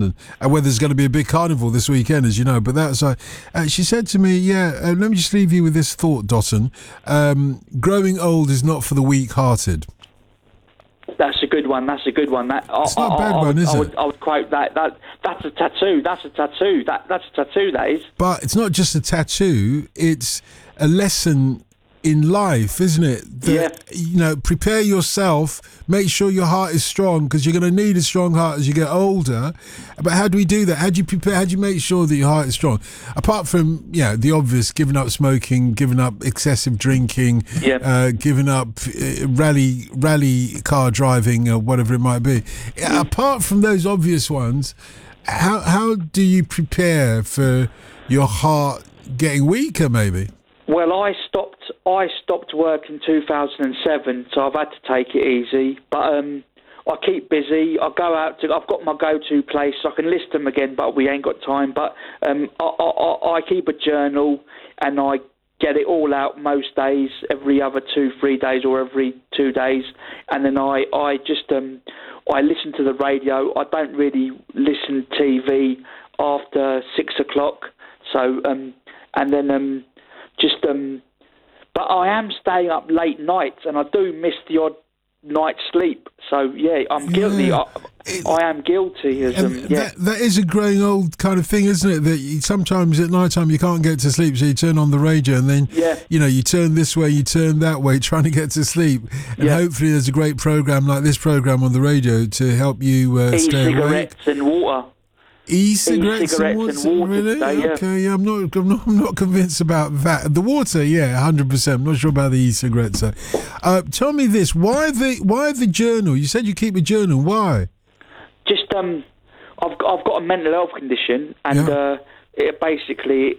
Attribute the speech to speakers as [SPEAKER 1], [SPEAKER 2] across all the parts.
[SPEAKER 1] London, and where there's going to be a big carnival this weekend, as you know. But that's she said to me, let me just leave you with this thought, Dotun. Growing old is not for the weak-hearted.
[SPEAKER 2] That's a good one.
[SPEAKER 1] It's not a bad one, is it?
[SPEAKER 2] I would quote that. That's a tattoo. That's a tattoo. That's a tattoo, that is.
[SPEAKER 1] But it's not just a tattoo. It's a lesson in life, isn't it? That, prepare yourself. Make sure your heart is strong, because you're going to need a strong heart as you get older. But how do we do that? How do you prepare? How do you make sure that your heart is strong? Apart from, the obvious, giving up smoking, giving up excessive drinking, giving up rally car driving, or whatever it might be. Apart from those obvious ones, how do you prepare for your heart getting weaker, maybe?
[SPEAKER 2] Well, I stopped work in 2007, so I've had to take it easy. But I keep busy. I go out I've got my go-to place. I can list them again, but we ain't got time. But I keep a journal, and I get it all out most days, every other 2-3 days, or every 2 days. And then I just I listen to the radio. I don't really listen to TV after 6 o'clock. So and then. But I am staying up late nights, and I do miss the odd night's sleep. So I'm guilty. I am guilty.
[SPEAKER 1] That is a growing old kind of thing, isn't it? That sometimes at night time you can't get to sleep, so you turn on the radio, and then you turn this way, you turn that way, trying to get to sleep. And hopefully there's a great program like this program on the radio to help you stay awake.
[SPEAKER 2] E-cigarettes and water.
[SPEAKER 1] E-cigarettes and water, really?
[SPEAKER 2] Today,
[SPEAKER 1] okay, I'm not convinced about that. The water, 100%. I'm not sure about the e-cigarettes. Tell me this: why the journal? You said you keep a journal. Why?
[SPEAKER 2] Just I've got a mental health condition, and it basically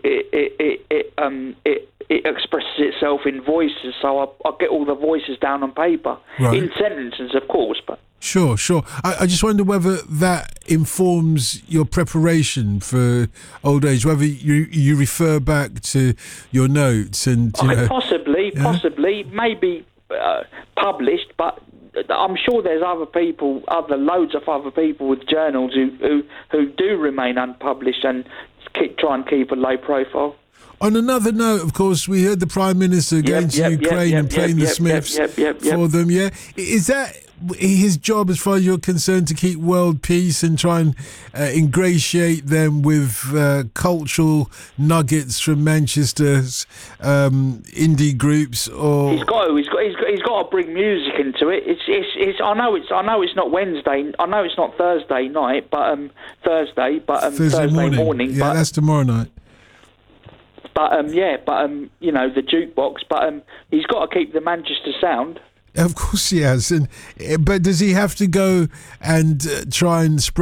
[SPEAKER 2] it expresses itself in voices. So I get all the voices down on paper, in sentences, of course, but.
[SPEAKER 1] Sure. I just wonder whether that informs your preparation for old age, whether you refer back to your notes and...
[SPEAKER 2] Possibly, maybe published, but I'm sure there's loads of other people with journals who do remain unpublished and try and keep a low profile.
[SPEAKER 1] On another note, of course, we heard the Prime Minister going to Ukraine and playing the Smiths for them, Is that his job, as far as you're concerned, to keep world peace and try and ingratiate them with cultural nuggets from Manchester's indie groups? Or
[SPEAKER 2] he's got to bring music into it. I know it's not Wednesday. I know it's not Thursday night, but Thursday morning.
[SPEAKER 1] Yeah, but that's tomorrow night.
[SPEAKER 2] But the jukebox. But he's got to keep the Manchester sound.
[SPEAKER 1] Of course he has, but does he have to go and try and spread